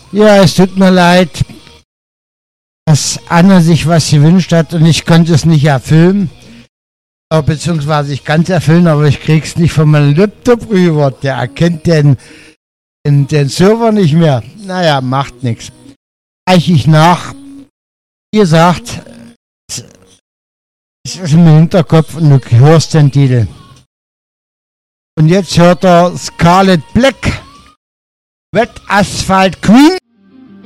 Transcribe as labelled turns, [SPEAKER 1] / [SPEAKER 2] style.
[SPEAKER 1] Ja, es tut mir leid, dass Anna sich was gewünscht hat und ich konnte es nicht erfüllen. Beziehungsweise ich kann es erfüllen, aber ich krieg's nicht von meinem Laptop rüber. Der erkennt den Server nicht mehr. Naja, macht nichts. Reiche ich nach. Wie gesagt, es ist im Hinterkopf und du hörst den Titel. Und jetzt hört er Scarlet Black, Wet Asphalt Queen.